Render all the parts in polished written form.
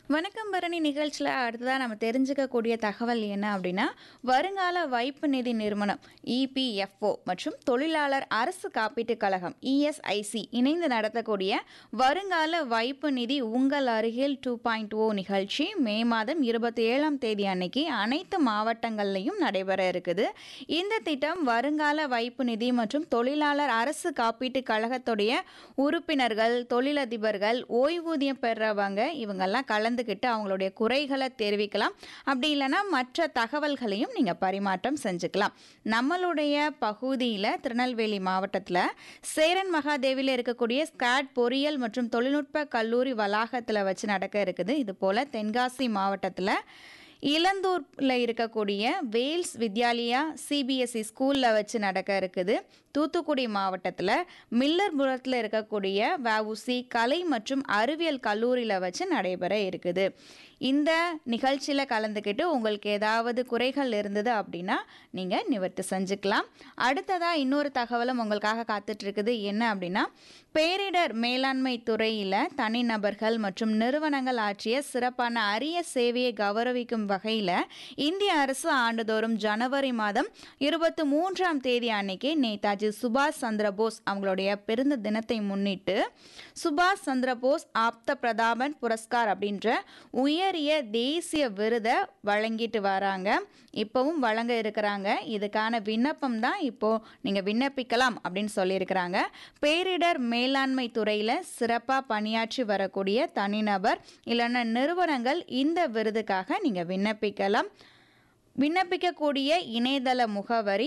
வணக்கம் பரணி நிகழ்ச்சியில் அடுத்ததாக நம்ம தெரிஞ்சுக்கக்கூடிய தகவல் என்ன அப்படின்னா, வருங்கால வைப்பு நிதி நிறுவனம் இபிஎஃப்ஓ மற்றும் தொழிலாளர் அரசு காப்பீட்டுக் கழகம் இஎஸ்ஐசி இணைந்து நடத்தக்கூடிய வருங்கால வைப்பு நிதி உங்கள் அருகில் 2.0 நிகழ்ச்சி மே மாதம் 27ஆம் தேதி அன்னைக்கு அனைத்து மாவட்டங்கள்லையும் நடைபெற இருக்குது. இந்த திட்டம் வருங்கால வைப்பு நிதி மற்றும் தொழிலாளர் அரசு காப்பீட்டுக் கழகத்துடைய உறுப்பினர்கள், தொழிலதிபர்கள், ஓய்வூதியம் பெறவங்க இவங்கெல்லாம் கலந்துக்கிட்டு அவங்களுடைய குறைகளை தெரிவிக்கலாம். அப்படி இல்லைன்னா மற்ற தகவல்களையும் நீங்கள் பரிமாற்றம் செஞ்சுக்கலாம். நம்மளுடைய பகுதியில் திருநெல்வேலி மாவட்டத்தில் சேரன் மகாதேவியில் இருக்கக்கூடிய ஸ்காட் பொறியியல் மற்றும் தொழில்நுட்ப கல்லூரி வளாகத்தில் வச்சு நடக்க இருக்குது. இது போல் தென்காசி மாவட்டத்தில் இளந்தூரில் இருக்கக்கூடிய வேல்ஸ் வித்யாலயா சிபிஎஸ்இ ஸ்கூலில் வச்சு நடக்க இருக்குது. தூத்துக்குடி மாவட்டத்தில் மில்லர்புரத்தில் இருக்கக்கூடிய வஉசி கலை மற்றும் அறிவியல் கல்லூரியில் வச்சு நடைபெற இருக்குது. இந்த நிகழ்ச்சியில் கலந்துக்கிட்டு உங்களுக்கு ஏதாவது குறைகள் இருந்தது அப்படின்னா நீங்கள் நிவர்த்தி செஞ்சுக்கலாம். அடுத்ததாக இன்னொரு தகவலும் உங்களுக்காக காத்துட்ருக்குது. என்ன அப்படின்னா, பேரிடர் மேலாண்மை துறையில் தனிநபர்கள் மற்றும் நிறுவனங்கள் ஆற்றிய சிறப்பான அரிய சேவையை கௌரவிக்கும் வகையில் இந்திய அரசு ஆண்டுதோறும் ஜனவரி மாதம் 23ஆம் தேதி அன்னைக்கு நேதாஜி சுபாஷ் சந்திரபோஸ் அவங்களுடைய பிறந்த தினத்தை முன்னிட்டு சுபாஷ் சந்திரபோஸ் ஆப்த பிரதாபன் புரஸ்கார் அப்படின்ற உயரிய தேசிய விருதை வழங்கிட்டு வராங்க. இப்போவும் வழங்க இருக்கிறாங்க. இதுக்கான விண்ணப்பம் தான் இப்போது நீங்கள் விண்ணப்பிக்கலாம் அப்படின்னு சொல்லியிருக்கிறாங்க. பேரிடர் மேலாண்மை துறையில் சிறப்பாக பணியாற்றி வரக்கூடிய தனிநபர் இல்லைன்னா நிறுவனங்கள் இந்த விருதுக்காக நீங்கள் விண்ணப்பிக்கலாம். விண்ணப்பிக்கக்கூடிய இணையதள முகவரி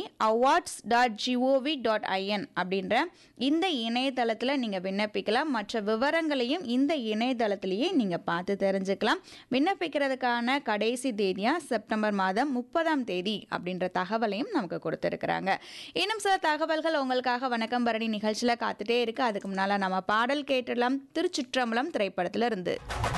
awards.gov.in அப்படின்ற இந்த இணையதளத்தில் நீங்கள் விண்ணப்பிக்கலாம். மற்ற விவரங்களையும் இந்த இணையதளத்திலேயே நீங்கள் பார்த்து தெரிஞ்சுக்கலாம். விண்ணப்பிக்கிறதுக்கான கடைசி தேதியாக செப்டம்பர் மாதம் 30ஆம் தேதி அப்படின்ற தகவலையும் நமக்கு கொடுத்துருக்குறாங்க. இன்னும் சில தகவல்கள் உங்களுக்காக வணக்கம் பரணி நிகழ்ச்சியில் காத்துட்டே இருக்குது. அதுக்கு முன்னால் நம்ம பாடல் கேட்டுடலாம். திருச்சிற்றம்பலம் திரைப்படத்தில் இருந்து